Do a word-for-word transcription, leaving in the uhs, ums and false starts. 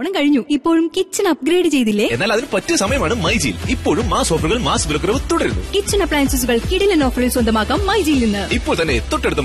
ഓണം കഴിഞ്ഞു, ഇപ്പോഴും kitchen upgrade ചെയ്തില്ലേ? എന്നാൽ അതിന് പറ്റിയ സമയമാണ് മൈജിയിൽ. ഇപ്പോഴും മാസ് ഓഫറുകൾ, മാസ് വിലക്കുറവ് തുടരുന്നു. കിച്ചൺ അപ്ലയൻസസുകൾ കിടിലൻ ഓഫറിൽ സ്വന്തമാക്കാം മൈജിയിൽ നിന്ന്. ഇപ്പോൾ തന്നെ തൊട്ടടുത്ത